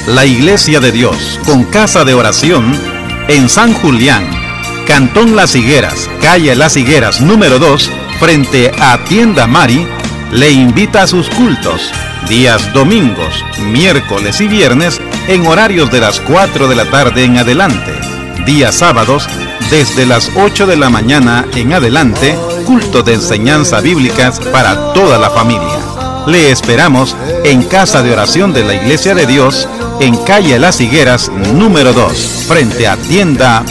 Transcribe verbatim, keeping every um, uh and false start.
La Iglesia de Dios, con casa de oración, en San Julián, Cantón Las Higueras, calle Las Higueras número dos, frente a Tienda Mari, le invita a sus cultos, días domingos, miércoles y viernes, en horarios de las cuatro de la tarde en adelante. Días sábados, desde las ocho de la mañana en adelante, culto de enseñanza bíblicas para toda la familia. Le esperamos en Casa de Oración de la Iglesia de Dios, en calle Las Higueras número dos, frente a Tienda